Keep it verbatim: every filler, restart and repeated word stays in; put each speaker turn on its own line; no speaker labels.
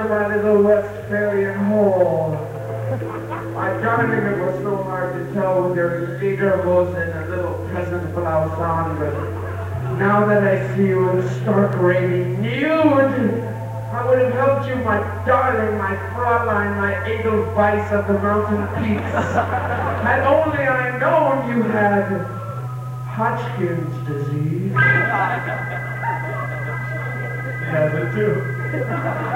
my little Westphalian hole. My darling, it was so hard to tell with your eagles and a little peasant blouse on, but now that I see you in stark raving nude, I would have helped you, my darling, my Fraulein, my Edelweiss of the mountain peaks. Had only I known you had Hodgkin's disease. Has it too.